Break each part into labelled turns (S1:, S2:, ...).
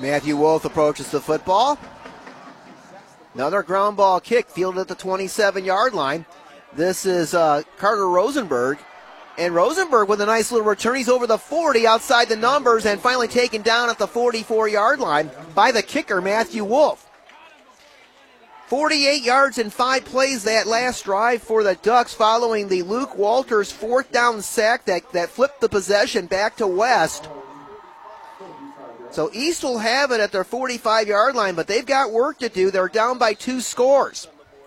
S1: Matthew Wolf approaches the football. Another ground ball kick fielded at the 27-yard line. This is Carter Rosenberg. And Rosenberg with a nice little return. He's over the 40 outside the numbers and finally taken down at the 44-yard line by the kicker, Matthew Wolf. 48 yards and 5 plays that last drive for the Ducks following the Luke Walters fourth down sack that flipped the possession back to West. So East will have it at their 45-yard line, but they've got work to do. They're down by 2 scores.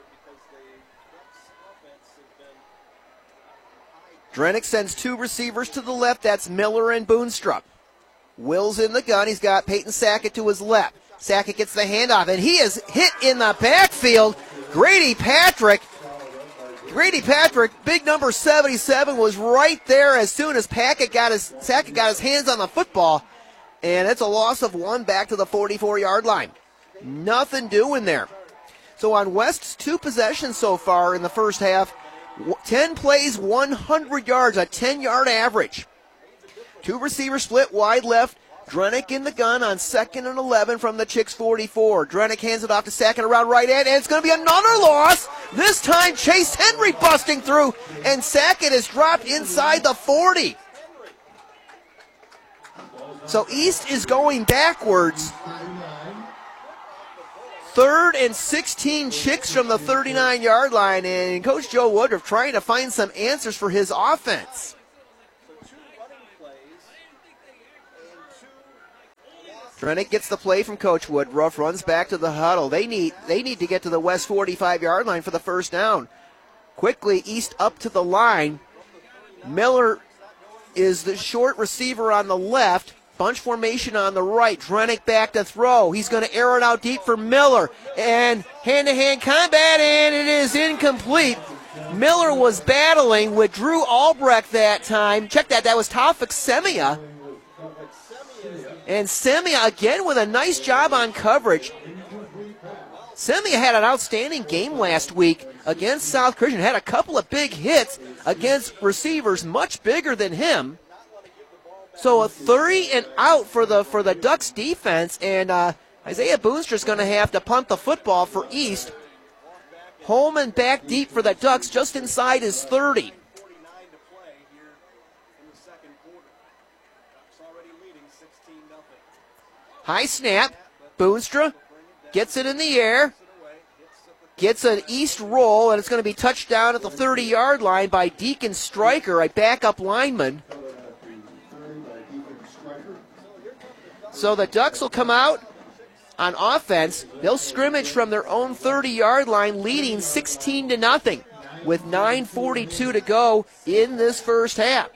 S1: Drenick sends 2 receivers to the left. That's Miller and Boonstrup. Will's in the gun. He's got Peyton Sackett to his left. Sackett gets the handoff, and he is hit in the backfield. Grady Patrick, big number 77, was right there as soon as Sackett got his hands on the football. And it's a loss of 1 back to the 44-yard line. Nothing doing there. So on West's 2 possessions so far in the first half, 10 plays, 100 yards, a 10-yard average. 2 receivers split wide left. Drenick in the gun on 2nd and 11 from the Chicks 44. Drenick hands it off to Sackett around right end, and it's going to be another loss. This time Chase Henry busting through, and Sackett is dropped inside the 40. So East is going backwards. 3rd and 16 Chicks from the 39-yard line, and Coach Joe Woodruff trying to find some answers for his offense. Drenick gets the play from Coach Woodruff, runs back to the huddle. They need to get to the West 45-yard line for the first down. Quickly, East up to the line. Miller is the short receiver on the left. Bunch formation on the right. Drenick back to throw. He's going to air it out deep for Miller. And hand-to-hand combat, and it is incomplete. Miller was battling with Drew Albrecht that time. Check that. That was Taufik Semia. And Semia again with a nice job on coverage. Semia had an outstanding game last week against South Christian. Had a couple of big hits against receivers much bigger than him. So a 3 and out for the Ducks defense, and Isaiah Boonstra's going to have to punt the football for East. Holman back deep for the Ducks, just inside his 30. High snap. Boonstra gets it in the air. Gets an East roll, and it's going to be touched down at the 30-yard line by Deacon Stryker, a backup lineman. So the Ducks will come out on offense. They'll scrimmage from their own 30-yard line, leading 16-0 with 9:42 to go in this first half.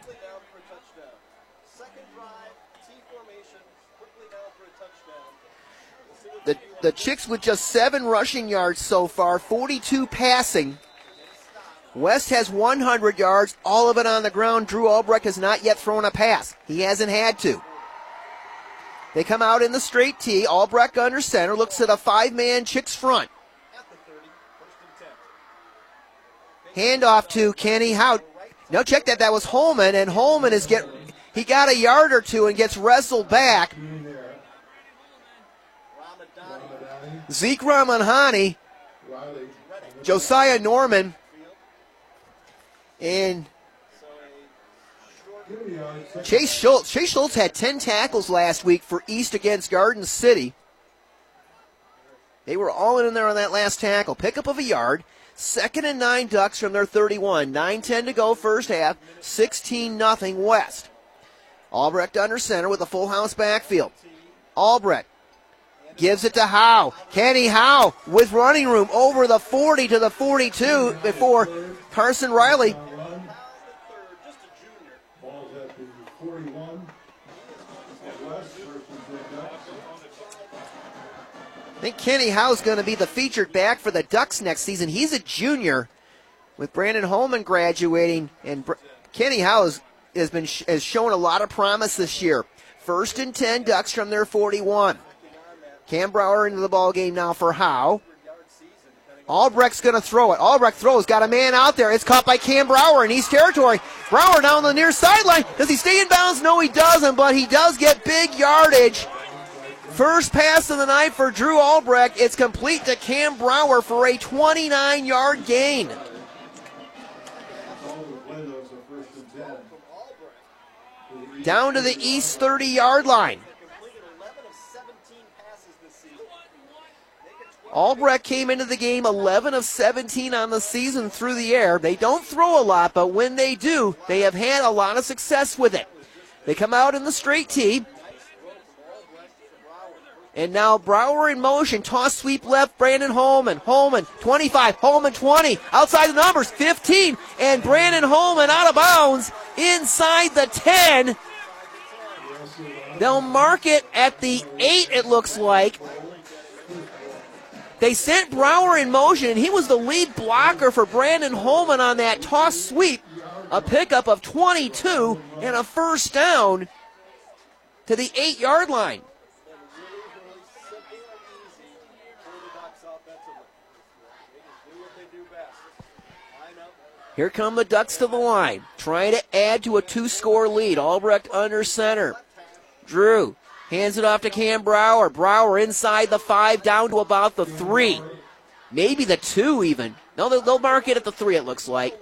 S1: The Chicks with just 7 rushing yards so far, 42 passing. West has 100 yards, all of it on the ground. Drew Albrecht has not yet thrown a pass. He hasn't had to. They come out in the straight tee. Albrecht under center, looks at a 5-man Chicks front. Handoff to Kenny Howe. No, check that. That was Holman, and Holman he got a yard or 2 and gets wrestled back. Zeke Ramanhani, Josiah Norman, and Chase Schultz. Chase Schultz had 10 tackles last week for East against Garden City. They were all in there on that last tackle. Pickup of a yard. 2nd and 9 Ducks from their 31. 9:10 to go first half. 16-0 West. Albrecht under center with a full house backfield. Albrecht gives it to Howe. Kenny Howe with running room over the 40 to the 42 before Carson Riley. I think Kenny Howe's going to be the featured back for the Ducks next season. He's a junior with Brandon Holman graduating, and Kenny Howe has shown a lot of promise this year. 1st and 10 Ducks from their 41. Cam Brower into the ball game now for Howe. Albrecht's going to throw it. Albrecht throws, got a man out there. It's caught by Cam Brower in East territory. Brower down the near sideline. Does he stay in bounds? No, he doesn't, but he does get big yardage. First pass of the night for Drew Albrecht. It's complete to Cam Brower for a 29-yard gain. Down to the East 30-yard line. Albrecht came into the game 11 of 17 on the season through the air. They don't throw a lot, but when they do, they have had a lot of success with it. They come out in the straight tee. And now Brower in motion. Toss sweep left, Brandon Holman. Holman, 25. Holman, 20. Outside the numbers, 15. And Brandon Holman out of bounds inside the 10. They'll mark it at the 8, it looks like. They sent Brower in motion, and he was the lead blocker for Brandon Holman on that toss sweep. A pickup of 22 and a first down to the 8-yard line. Here come the Ducks to the line, trying to add to a 2-score lead. Albrecht under center. Drew hands it off to Cam Brower. Brower inside the 5, down to about the 3. Maybe the 2 even. No, they'll mark it at the 3, it looks like.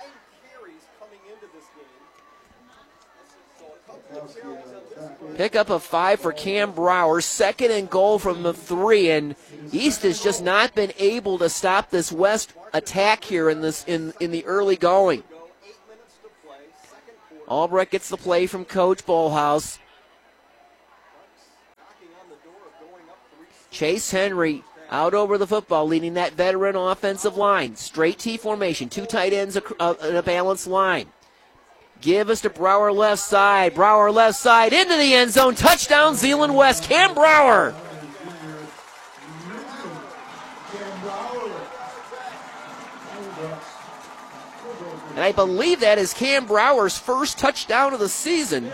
S1: Pickup of 5 for Cam Brower. 2nd and goal from the 3. And East has just not been able to stop this West attack here in the early going. Albrecht gets the play from Coach Bullhouse. Chase Henry out over the football, leading that veteran offensive line. Straight T formation, 2 tight ends in a balanced line. Give us to Brower left side. Brower left side into the end zone. Touchdown, Zeeland West. Cam Brower. And I believe that is Cam Brower's first touchdown of the season.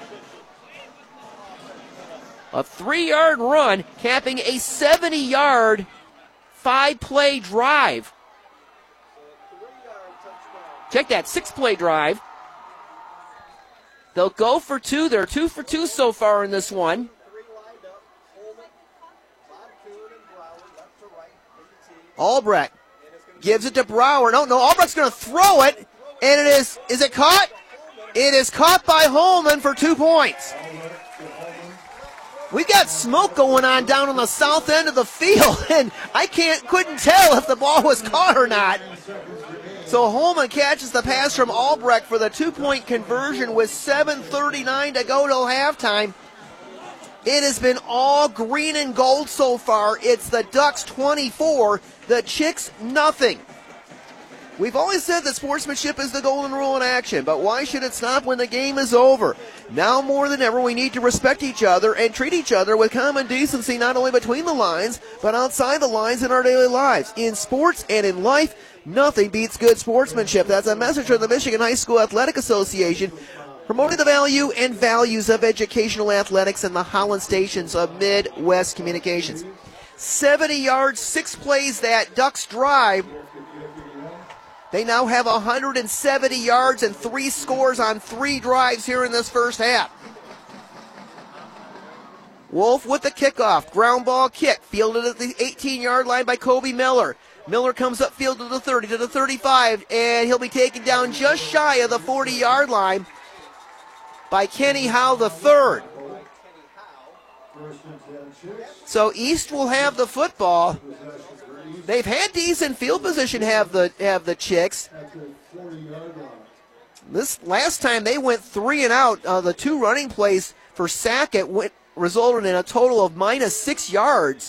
S1: A 3-yard run, capping a 70-yard 5-play drive. Check that, 6-play drive. They'll go for 2. They're 2 for 2 so far in this one. Albrecht gives it to Brower. No, Albrecht's going to throw it, and it is it caught? It is caught by Holman for 2 points. We've got smoke going on down on the south end of the field, and I couldn't tell if the ball was caught or not. So Holman catches the pass from Albrecht for the 2-point conversion with 7:39 to go till halftime. It has been all green and gold so far. It's the Ducks 24, the Chicks nothing. We've always said that sportsmanship is the golden rule in action, but why should it stop when the game is over? Now more than ever, we need to respect each other and treat each other with common decency, not only between the lines, but outside the lines in our daily lives. In sports and in life, nothing beats good sportsmanship. That's a message from the Michigan High School Athletic Association, promoting the value and values of educational athletics in the Holland stations of Midwest Communications. 70 yards, 6 plays that Ducks drive. They now have 170 yards and 3 scores on 3 drives here in this first half. Wolf with the kickoff. Ground ball kick. Fielded at the 18-yard line by Kobe Miller. Miller comes upfield to the 30, to the 35, and he'll be taken down just shy of the 40-yard line by Kenny Howe III. So East will have the football. They've had decent field position, have the Chicks. This last time they went 3 and out. The 2 running plays for Sackett resulted in a total of -6 yards.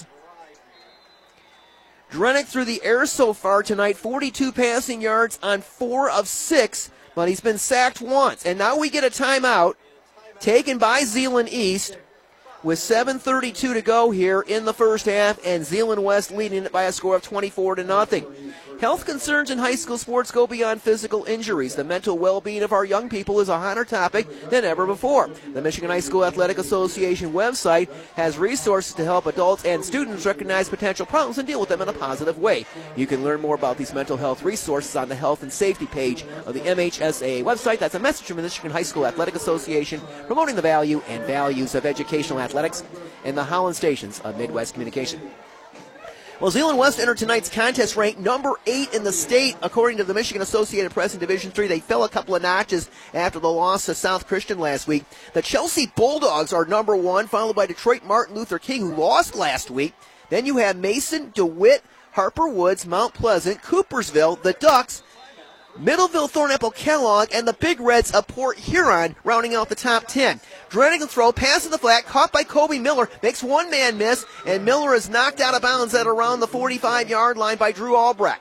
S1: Drenick through the air so far tonight, 42 passing yards on 4 of 6, but he's been sacked once. And now we get a timeout taken by Zeeland East with 7:32 to go here in the first half, and Zeeland West leading it by a score of 24-0. Health concerns in high school sports go beyond physical injuries. The mental well-being of our young people is a hotter topic than ever before. The Michigan High School Athletic Association website has resources to help adults and students recognize potential problems and deal with them in a positive way. You can learn more about these mental health resources on the health and safety page of the MHSAA website. That's a message from the Michigan High School Athletic Association promoting the value and values of educational athletics. and the Holland stations of Midwest Communication. Well, Zeeland West entered tonight's contest ranked number 8 in the state, according to the Michigan Associated Press in Division III. They fell a couple of notches after the loss to South Christian last week. The Chelsea Bulldogs are number 1, followed by Detroit Martin Luther King, who lost last week. Then you have Mason, DeWitt, Harper Woods, Mount Pleasant, Coopersville, the Ducks, Middleville, Thornapple, Kellogg, and the Big Reds of Port Huron rounding out the top 10. Drenick will throw, pass in the flat, caught by Kobe Miller, makes one man miss, and Miller is knocked out of bounds at around the 45-yard line by Drew Albrecht.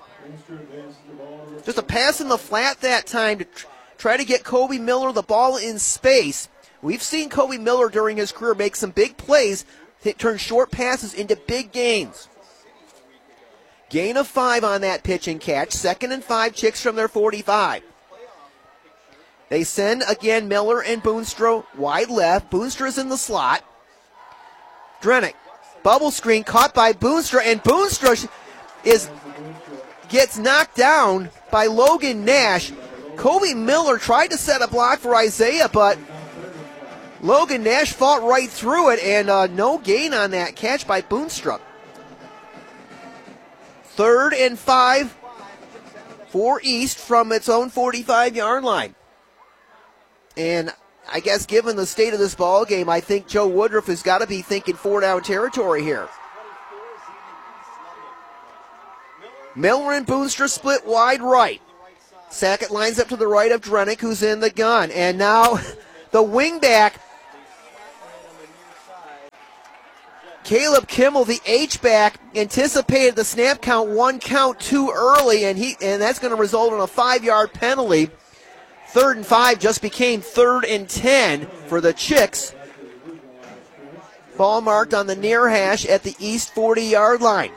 S1: Just a pass in the flat that time to try to get Kobe Miller the ball in space. We've seen Kobe Miller during his career make some big plays, turn short passes into big gains. Gain of 5 on that pitch and catch. 2nd and 5, Chicks from their 45. They send again Miller and Boonstra wide left. Boonstra's in the slot. Drenick, bubble screen caught by Boonstra, and Boonstra gets knocked down by Logan Nash. Kobe Miller tried to set a block for Isaiah, but Logan Nash fought right through it, and no gain on that catch by Boonstra. 3rd and 5 for East from its own 45-yard line. And I guess given the state of this ball game, I think Joe Woodruff has got to be thinking 4-down territory here. Miller and Boonstra split wide right. Sackett lines up to the right of Drenick, who's in the gun. And now the wingback, Caleb Kimmel, the H-back, anticipated the snap count 1 count too early, and that's going to result in a 5-yard penalty. 3rd and 5 just became 3rd and 10 for the Chicks. Ball marked on the near hash at the East 40-yard line.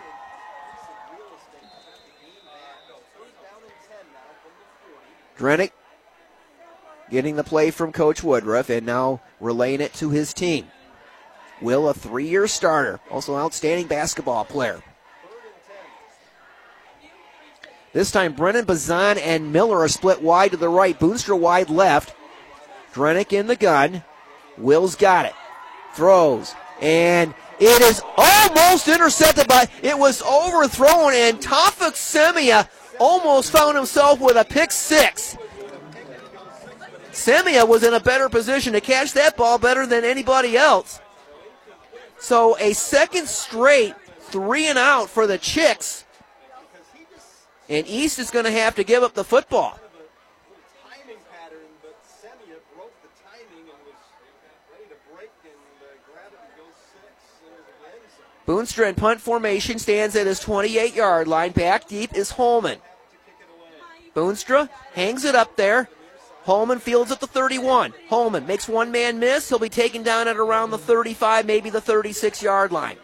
S1: Drenick getting the play from Coach Woodruff and now relaying it to his team. Will, a 3-year starter, also outstanding basketball player. This time, Brennan Bazan and Miller are split wide to the right. Boonstra wide left. Drenick in the gun. Will's got it. Throws. And it is almost intercepted it was overthrown, and Tafik Semia almost found himself with a pick 6. Semia was in a better position to catch that ball better than anybody else. So a second straight 3 and out for the Chicks. And East is going to have to give up the football. Boonstra in punt formation stands at his 28-yard line. Back deep is Holman. Boonstra hangs it up there. Holman fields at the 31. Holman makes one man miss. He'll be taken down at around the 35, maybe the 36-yard line.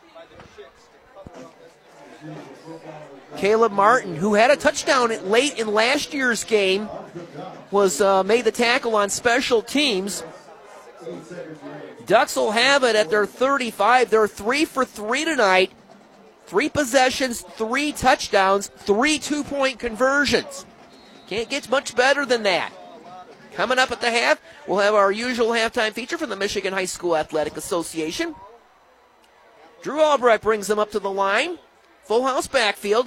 S1: Caleb Martin, who had a touchdown late in last year's game, was made the tackle on special teams. Ducks will have it at their 35. They're 3 for 3 tonight. 3 possessions, 3 touchdowns, 3 two-point conversions. Can't get much better than that. Coming up at the half, we'll have our usual halftime feature from the Michigan High School Athletic Association. Drew Albrecht brings them up to the line. Full house backfield.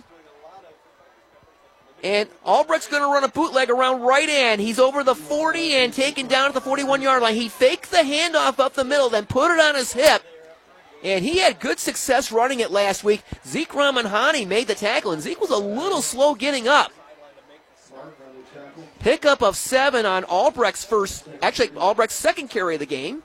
S1: And Albrecht's going to run a bootleg around right end. He's over the 40 and taken down at the 41-yard line. He faked the handoff up the middle, then put it on his hip. And he had good success running it last week. Zeke Ramanhani made the tackle, and Zeke was a little slow getting up. Pickup of 7 on Albrecht's second carry of the game.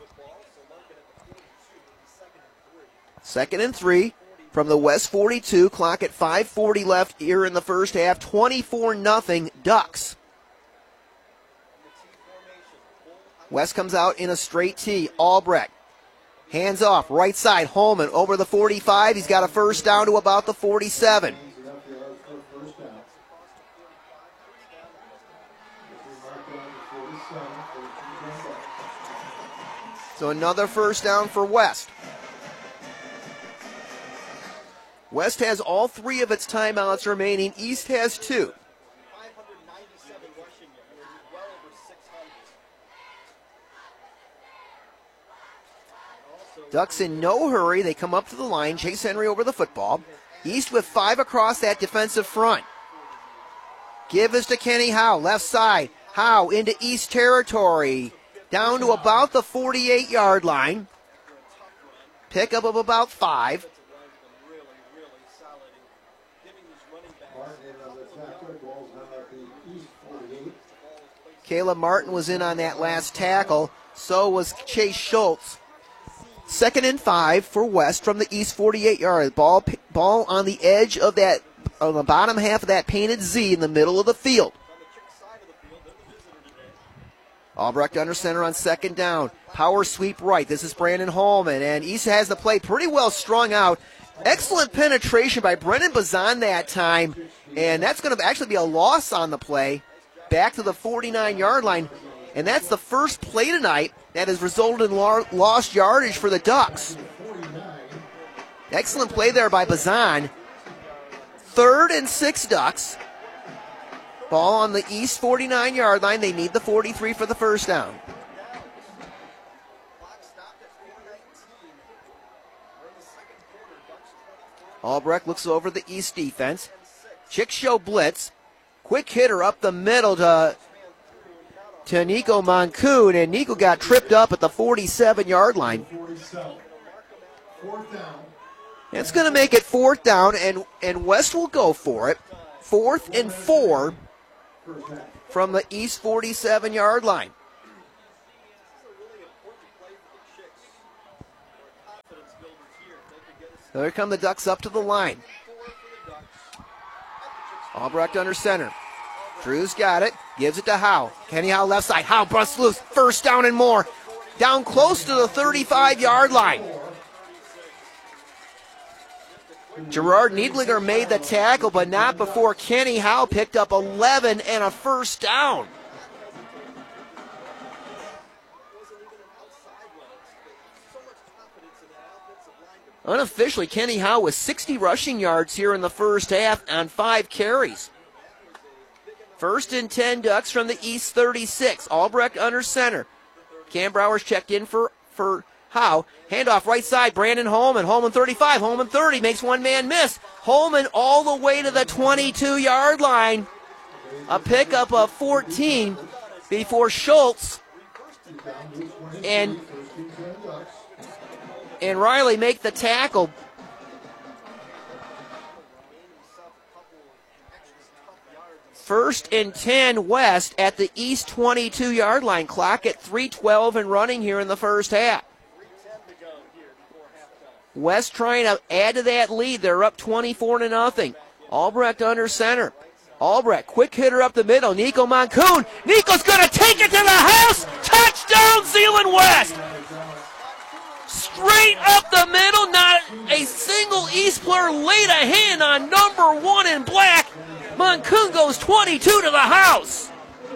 S1: 2nd and 3 from the West 42. Clock at 5:40 left here in the first half. 24-0 Ducks. West comes out in a straight T. Albrecht. Hands off, right side. Holman over the 45. He's got a first down to about the 47. So another first down for West. West has all 3 of its timeouts remaining. East has 2. Ducks in no hurry. They come up to the line. Chase Henry over the football. East with 5 across that defensive front. Give us to Kenny Howe, left side. Howe into East territory. Down to about the 48-yard line. Pickup of about 5. Caleb Martin was in on that last tackle. So was Chase Schultz. 2nd and 5 for West from the East 48-yard. Ball on the edge of that, on the bottom half of that painted Z in the middle of the field. Albrecht under center on 2nd down. Power sweep right. This is Brandon Holman, and East has the play pretty well strung out. Excellent penetration by Brennan Bazan that time, and that's going to actually be a loss on the play. Back to the 49-yard line, and that's the first play tonight that has resulted in lost yardage for the Ducks. Excellent play there by Bazan. 3rd and 6 Ducks. Ball on the East 49-yard line. They need the 43 for the first down. Albrecht looks over the East defense. Chick show blitz. Quick hitter up the middle to Nico Moncoon, and Nico got tripped up at the 47-yard line. It's going to make it 4th down, and West will go for it. 4th and 4 from the East 47-yard line. There come the Ducks up to the line. Albrecht under center. Drew's got it. Gives it to Howe. Kenny Howe left side. Howe busts loose. First down and more. Down close to the 35-yard line. Gerard Niedlinger made the tackle, but not before Kenny Howe picked up 11 and a first down. Unofficially, Kenny Howe with 60 rushing yards here in the first half on 5 carries. 1st and 10 Ducks from the East 36. Albrecht under center. Cam Brower's checked in for Howe. Handoff right side, Brandon Holman. Holman 35, Holman 30, makes one man miss. Holman all the way to the 22-yard line. A pickup of 14 before Schultz and Riley make the tackle. First and 10 West at the East 22-yard line. Clock at 3:12 and running here in the first half. West trying to add to that lead. They're up 24-0. Albrecht under center. Albrecht, quick hitter up the middle. Nico Moncoon. Nico's going to take it to the house. Touchdown, Zeeland West. Straight up the middle. Not a single East player laid a hand on number 1 in black. Moncoon goes 22 to the house.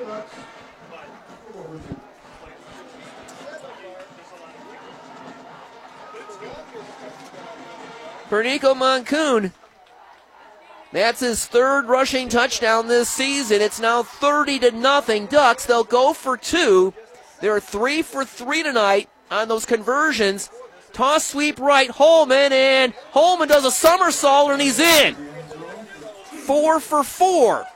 S1: For Nico Moncoon, that's his 3rd rushing touchdown this season. It's now 30-0 Ducks. They'll go for 2. They're 3 for 3 tonight on those conversions. Toss sweep right, Holman, and Holman does a somersault and he's in. 4 for 4.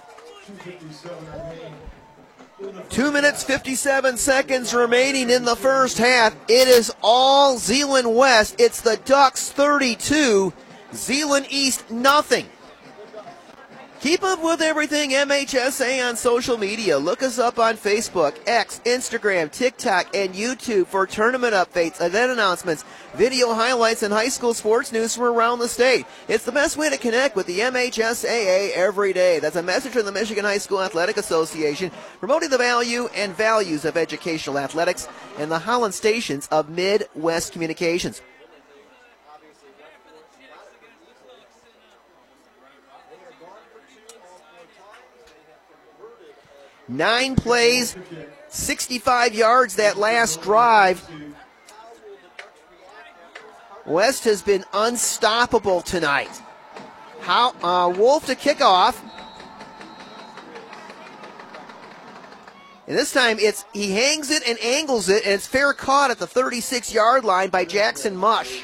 S1: 2 minutes, 57 seconds remaining in the first half. It is all Zeeland West. It's the Ducks 32, Zeeland East nothing. Keep up with everything MHSA on social media. Look us up on Facebook, X, Instagram, TikTok, and YouTube for tournament updates, event announcements, video highlights, and high school sports news from around the state. It's the best way to connect with the MHSAA every day. That's a message from the Michigan High School Athletic Association, promoting the value and values of educational athletics and the Holland stations of Midwest Communications. Nine plays, 65 yards that last drive. West has been unstoppable tonight. Wolf to kick off. And this time he hangs it and angles it, and it's fair caught at the 36-yard line by Jackson Mush.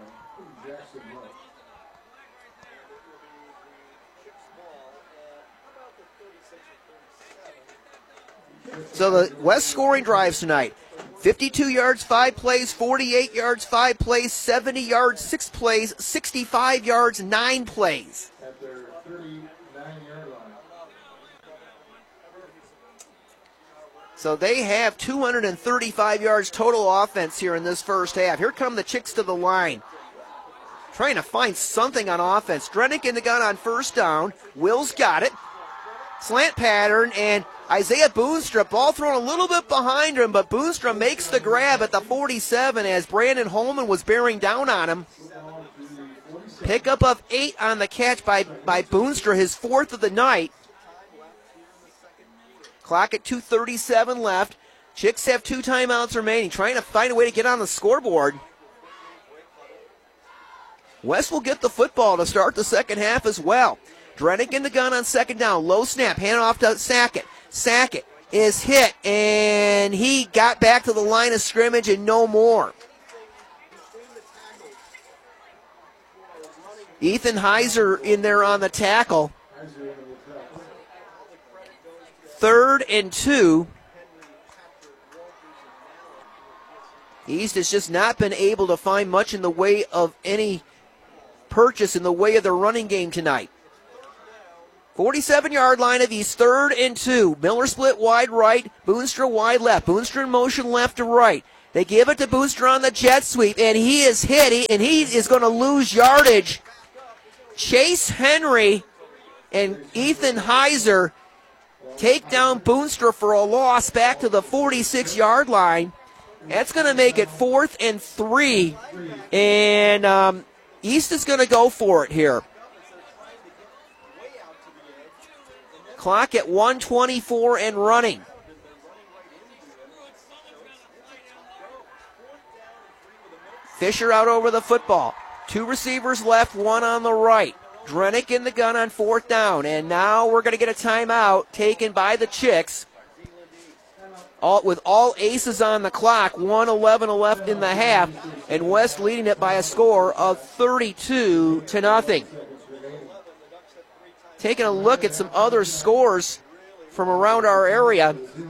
S1: So the West scoring drives tonight. 52 yards, 5 plays, 48 yards, 5 plays, 70 yards, 6 plays, 65 yards, 9 plays.
S2: At their 39-yard line.
S1: So they have 235 yards total offense here in this first half. Here come the Chicks to the line. Trying to find something on offense. Drenick in the gun on first down. Will's got it. Slant pattern, and Isaiah Boonstra, ball thrown a little bit behind him, but Boonstra makes the grab at the 47 as Brandon Holman was bearing down on him. Pickup of 8 on the catch by Boonstra, his 4th of the night. Clock at 2:37 left. Chicks have 2 timeouts remaining, trying to find a way to get on the scoreboard. West will get the football to start the second half as well. Drenick in the gun on second down. Low snap. Hand off to Sackett. Sackett is hit, and he got back to the line of scrimmage and no more. Ethan Heiser in there on the tackle. 3rd and 2. East has just not been able to find much in the way of any purchase in the way of the running game tonight. 47-yard line of East, 3rd and 2. Miller split wide right, Boonstra wide left. Boonstra in motion left to right. They give it to Boonstra on the jet sweep, and he is hit, and he is going to lose yardage. Chase Henry and Ethan Heiser take down Boonstra for a loss back to the 46-yard line. That's going to make it 4th and 3, and East is going to go for it here. Clock at 1:24 and running. Fisher out over the football. 2 receivers left, 1 on the right. Drenick in the gun on 4th down. And now we're going to get a timeout taken by the Chicks. With all aces on the clock, 1:11 left in the half, and West leading it by a score of 32-0. Taking a look at some other scores from around our area.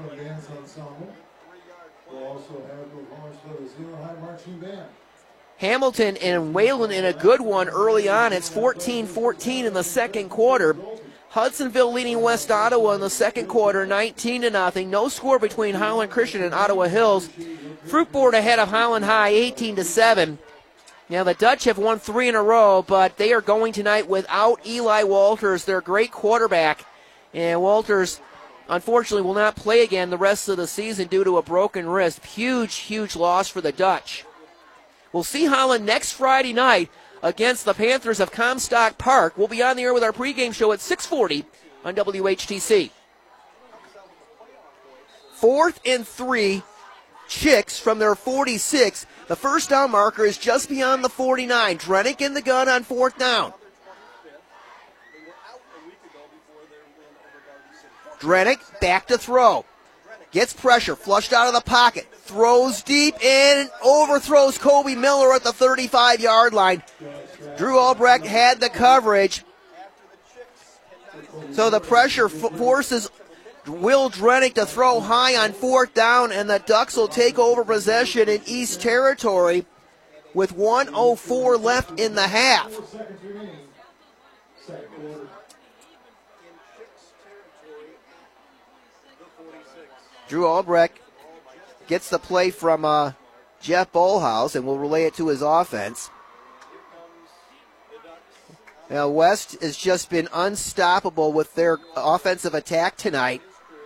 S1: Hamilton and Wayland in a good one early on. It's 14-14 in the second quarter. Hudsonville leading West Ottawa in the second quarter, 19-0. No score between Highland Christian and Ottawa Hills. Fruitport ahead of Highland High, 18-7. Now, the Dutch have won 3 in a row, but they are going tonight without Eli Walters, their great quarterback. And Walters, unfortunately, will not play again the rest of the season due to a broken wrist. Huge, huge loss for the Dutch. We'll see Holland next Friday night against the Panthers of Comstock Park. We'll be on the air with our pregame show at 6:40 on WHTC. 4th and 3, Chicks from their 46. The first down marker is just beyond the 49. Drenick in the gun on 4th down. Drenick back to throw. Gets pressure, flushed out of the pocket. Throws deep and overthrows Kobe Miller at the 35-yard line. Drew Albrecht had the coverage. So the pressure forces Will Drenick to throw high on 4th down, and the Ducks will take over possession in East Territory with 1:04 left in the half. Drew Albrecht gets the play from Jeff Bolhouse and will relay it to his offense. Now, West has just been unstoppable with their offensive attack tonight.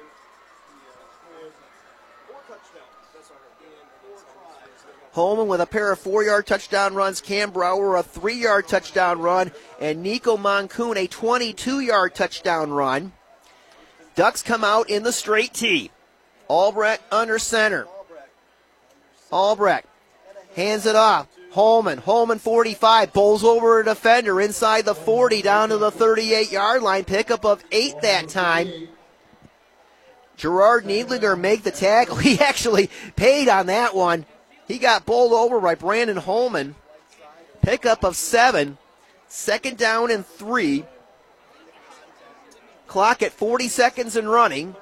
S1: Holman with a pair of 4-yard touchdown runs, Cam Brower a 3-yard touchdown run, and Nico Moncoon a 22-yard touchdown run. Ducks come out in the straight tee. Albrecht under center. Albrecht hands it off. Holman 45, bowls over a defender inside the 40 down to the 38-yard line. Pickup of 8 that time. Gerard Needlinger make the tackle. He actually paid on that one. He got bowled over by Brandon Holman. Pickup of 7. Second down and 3. Clock at 40 seconds and running.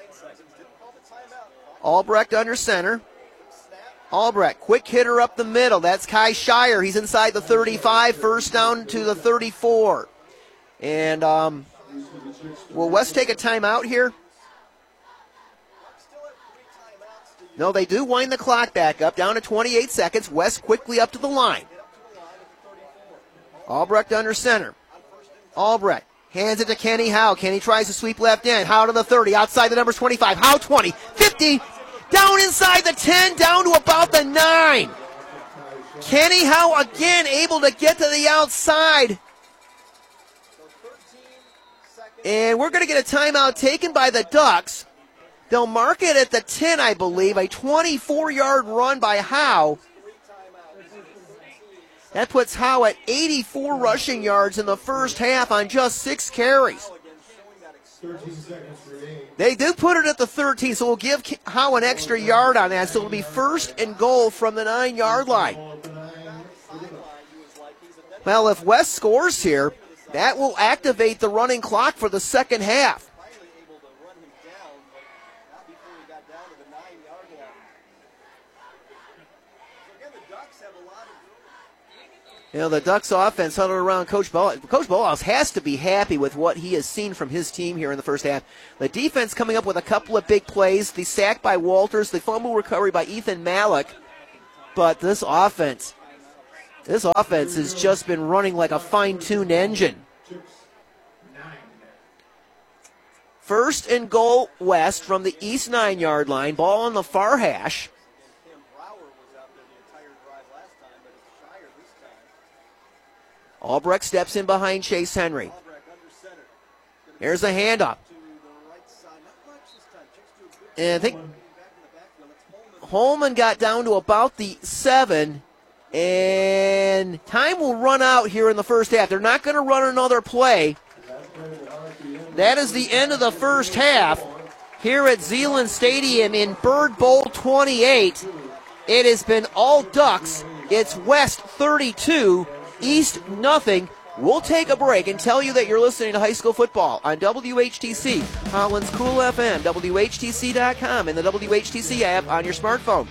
S1: Albrecht under center. Albrecht, quick hitter up the middle. That's Kai Shire. He's inside the 35. First down to the 34. And will West take a timeout here? No, they do wind the clock back up, down to 28 seconds. West quickly up to the line. Albrecht under center. Albrecht hands it to Kenny Howe. Kenny tries to sweep left end. Howe to the 30, outside the numbers 25. Howe 20, 15, down inside the 10, down to about the 9. Kenny Howe again able to get to the outside. And we're going to get a timeout taken by the Ducks. They'll mark it at the 10, I believe. A 24-yard run by Howe. That puts Howe at 84 rushing yards in the first half on just 6 carries.
S2: 13 seconds remaining.
S1: They do put it at the 13, so we'll give Howe an extra yard on that. So it'll be first and goal from the 9-yard line. Well, if West scores here, that will activate the running clock for the second half. You know, the Ducks offense huddled around Coach Bolas. Coach Bolas has to be happy with what he has seen from his team here in the first half. The defense coming up with a couple of big plays. The sack by Walters, the fumble recovery by Ethan Malik. But this offense has just been running like a fine-tuned engine. First and goal West from the east 9-yard line. Ball on the far hash. Albrecht steps in behind Chase Henry. Here's a handoff. And I think Holman got down to about the 7. And time will run out here in the first half. They're not going to run another play. That is the end of the first half here at Zeeland Stadium in Bird Bowl 28. It has been all Ducks. It's West 32. East nothing. We'll take a break and tell you that you're listening to high school football on WHTC, Holland's Cool FM, WHTC.com, and the WHTC app on your smartphone.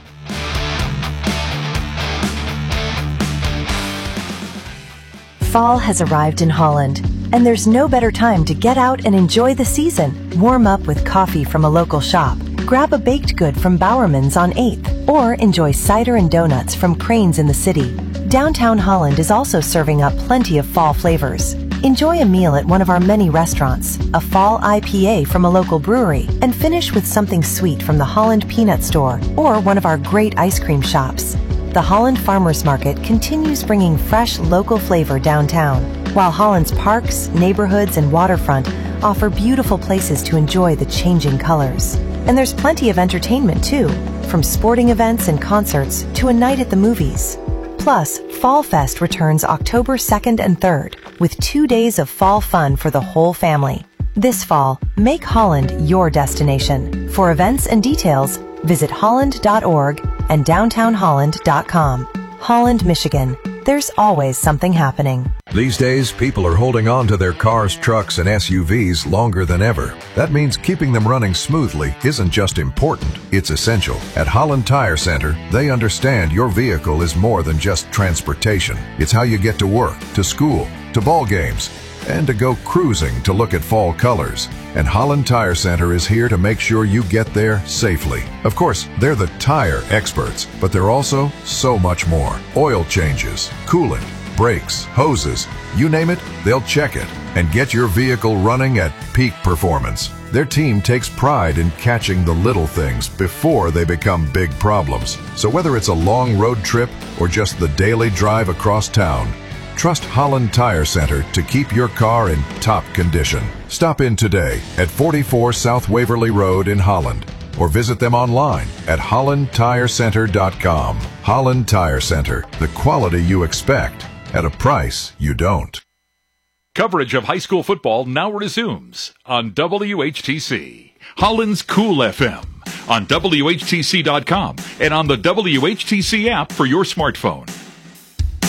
S3: Fall has arrived in Holland, and there's no better time to get out and enjoy the season. Warm up with coffee from a local shop, grab a baked good from Bowerman's on 8th, or enjoy cider and donuts from Crane's in the city. Downtown Holland is also serving up plenty of fall flavors. Enjoy a meal at one of our many restaurants, a fall IPA from a local brewery, and finish with something sweet from the Holland Peanut Store or one of our great ice cream shops. The Holland Farmers Market continues bringing fresh local flavor downtown, while Holland's parks, neighborhoods, and waterfront offer beautiful places to enjoy the changing colors. And there's plenty of entertainment too, from sporting events and concerts to a night at the movies. Plus, Fall Fest returns October 2nd and 3rd with 2 days of fall fun for the whole family. This fall, make Holland your destination. For events and details, visit holland.org and downtownholland.com. Holland, Michigan. There's always something happening.
S4: These days, people are holding on to their cars, trucks, and SUVs longer than ever. That means keeping them running smoothly isn't just important, it's essential. At Holland Tire Center, they understand your vehicle is more than just transportation. It's how you get to work, to school, to ball games, and to go cruising to look at fall colors. And Holland Tire Center is here to make sure you get there safely. Of course, they're the tire experts, but they're also so much more. Oil changes, coolant, brakes, hoses, you name it, they'll check it and get your vehicle running at peak performance. Their team takes pride in catching the little things before they become big problems. So whether it's a long road trip or just the daily drive across town, trust Holland Tire Center to keep your car in top condition. Stop in today at 44 South Waverly Road in Holland or visit them online at hollandtirecenter.com. Holland Tire Center, the quality you expect at a price you don't.
S5: Coverage of high school football now resumes on WHTC. Holland's Cool FM on WHTC.com and on the WHTC app for your smartphone.